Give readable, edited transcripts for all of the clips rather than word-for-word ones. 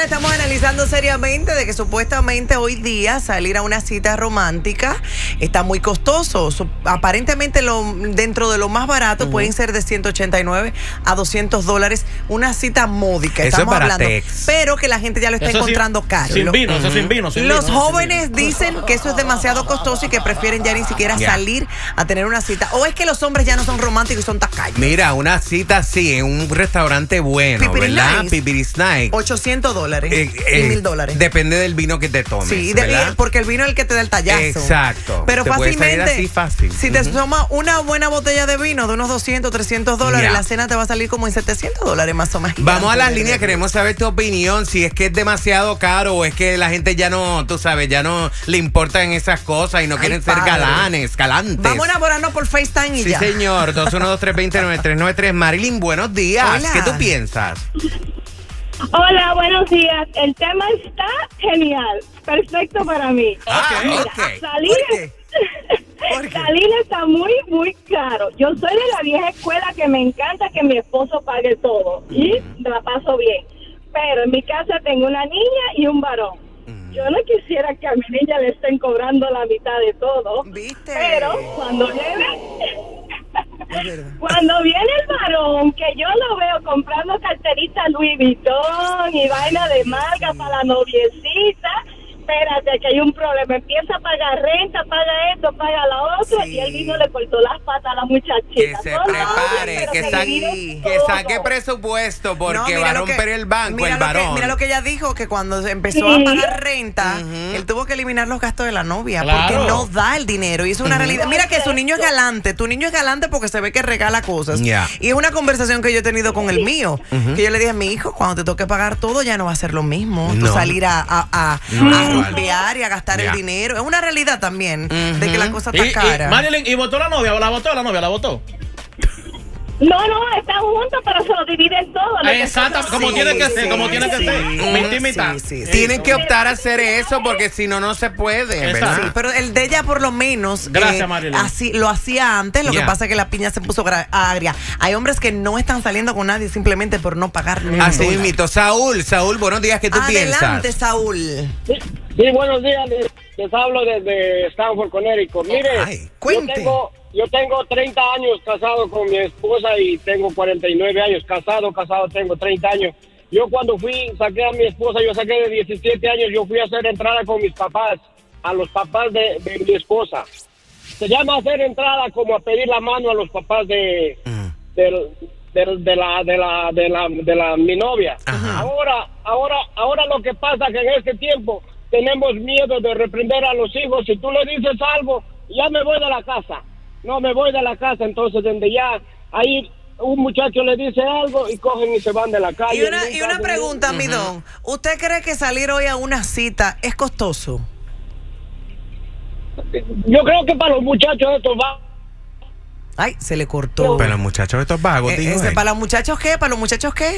mañana estamos analizando seriamente de que supuestamente hoy día salir a una cita romántica está muy costoso. Aparentemente dentro de lo más barato pueden ser de $189 a $200. Una cita módica, estamos hablando. Pero que la gente ya lo está encontrando caro. Sin vino, eso sin vino. Los jóvenes dicen que eso es demasiado costoso y que prefieren ya ni siquiera salir a tener una cita. ¿O es que los hombres ya no son románticos y son tacaños? Mira, una cita sí, en un restaurante bueno, ¿verdad? Pipiris Night. $800 y $1000. Depende del vino que te tomes. Sí, porque el vino es el que te da el tallazo. Exacto. Pero te fácilmente, así fácil. si te tomas una buena botella de vino de unos $200, $300, la cena te va a salir como en $700 más o menos. Vamos a las líneas, queremos saber tu opinión, si es que es demasiado caro o es que la gente ya no, tú sabes, ya no le importan esas cosas y no quieren ser galantes. Vamos a enamorarnos por FaceTime y ya. Sí, señor. 212-320-9393. Marilyn, buenos días. Hola. ¿Qué tú piensas? Hola, buenos días. El tema está genial. Perfecto para mí. Ok. Salir está muy, muy caro. Yo soy de la vieja escuela que me encanta que mi esposo pague todo. Y me la paso bien. Pero en mi casa tengo una niña y un varón. Yo no quisiera que a mi niña le estén cobrando la mitad de todo. ¿Viste? Pero cuando viene el varón, que yo lo veo comprando carterita Louis Vuitton y vaina de marca para la noviecita, espérate que hay un problema, empieza a pagar renta, paga esto, paga la otra, y él vino le cortó las patas a la muchachita. Que se prepare, que saque presupuesto porque va a romper el banco, el varón. Mira lo que ella dijo, que cuando empezó a pagar renta, él tuvo que eliminar los gastos de la novia, porque no da el dinero, y eso es una realidad. Mira que su niño es galante, tu niño es galante porque se ve que regala cosas. Y es una conversación que yo he tenido con el mío, que yo le dije a mi hijo, cuando te toque pagar todo ya no va a ser lo mismo, tú salir a rumbear y a gastar el dinero. Es una realidad también de que la cosa está cara. Marilyn, ¿y votó la novia? ¿O la votó la novia? ¿La votó? No, están juntos, pero se lo dividen todo. Exacto, como tiene que ser, como tiene que ser. Mitad. Tienen que optar a hacer eso porque si no, no se puede, ¿verdad? Sí, pero el de ella por lo menos Marilyn. lo hacía antes, lo que pasa es que la piña se puso agria. Hay hombres que no están saliendo con nadie simplemente por no pagar nada. Así mismo. Saúl, buenos días, ¿qué tú piensas? Adelante, Saúl. Sí, buenos días, les hablo desde Stanford, Connecticut. Mire, cuente. Yo tengo 30 años casado con mi esposa y tengo 49 años. Casado tengo 30 años. Yo cuando saqué a mi esposa, yo saqué de 17 años, yo fui a hacer entrada con mis papás, a los papás de mi esposa. Se llama hacer entrada como a pedir la mano a los papás de mi novia. Ahora lo que pasa es que en este tiempo tenemos miedo de reprender a los hijos. Si tú le dices algo, ya me voy de la casa. No me voy de la casa, entonces donde ya ahí un muchacho le dice algo y cogen y se van de la calle. Y una pregunta, mi don. ¿Usted cree que salir hoy a una cita es costoso? Yo creo que para los muchachos esto va. Ay, se le cortó. Para los muchachos estos vagos, ¿Para los muchachos qué? ¿Para los muchachos qué?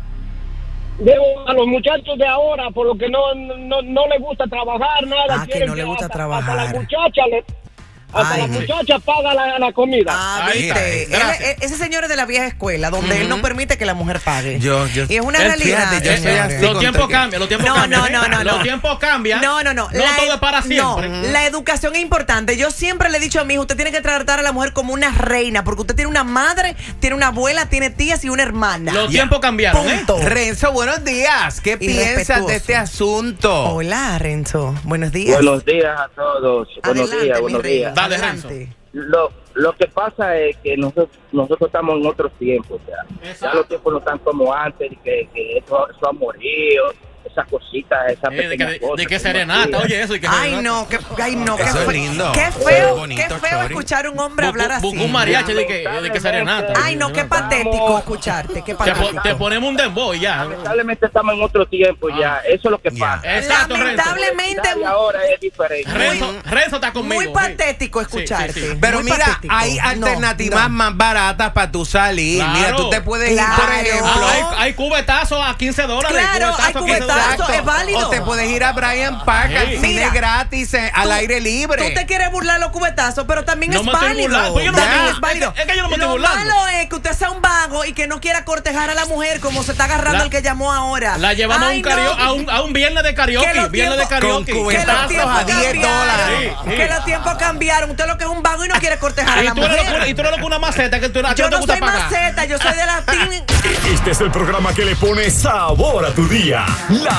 A los muchachos de ahora, por lo que no les gusta trabajar, nada. Que no les gusta trabajar. Hasta la muchacha la muchacha paga la comida. ¿Viste? Ese señor es de la vieja escuela, donde él no permite que la mujer pague. Y es una realidad. Los tiempos cambian, Los tiempos cambian. No. No todo es para siempre. La educación es importante. Yo siempre le he dicho a mi hijo, usted tiene que tratar a la mujer como una reina, porque usted tiene una madre, tiene una abuela, tiene tías y una hermana. Los tiempos cambiaron, Renzo, buenos días. ¿Qué piensas de este asunto? Hola, Renzo. Buenos días. Buenos días a todos. Buenos días. Adelante. Lo que pasa es que nosotros estamos en otros tiempos ya los tiempos no están como antes, que eso ha morido, esas cositas, esas pequeñas cosas. De que serenata, oye eso. Ay, no, qué eso es lindo. Qué feo escuchar a un hombre hablar así. Un mariachi de que serenata. Ay, no, qué patético escucharte, qué patético. Te ponemos un dembow y ya. Lamentablemente estamos en otro tiempo ya, eso es lo que pasa. Exacto, lamentablemente. Y ahora es diferente. Renzo está conmigo. Muy patético escucharte. Sí. Pero mira, hay alternativas más baratas para tu salir. Mira, tú te puedes ir, por ejemplo. Hay cubetazos a $15. Claro, hay cubetazos cubetazo es válido. O te puedes ir a Bryant Park al cine gratis, al aire libre. Tú te quieres burlar los cubetazos, pero también es válido. Pues es válido. Es que yo no me estoy burlando. Lo malo es que usted sea un vago y que no quiera cortejar a la mujer como se está agarrando el que llamó ahora. La llevamos a un viernes de karaoke. Viernes de karaoke. Con cubetazos a $10. Que los tiempos cambiaron. Usted lo que es un vago y no quiere cortejar a la mujer. Y tú eres una maceta que tú no yo no soy maceta, yo soy de la team. Este es el programa que le pone sabor a tu día.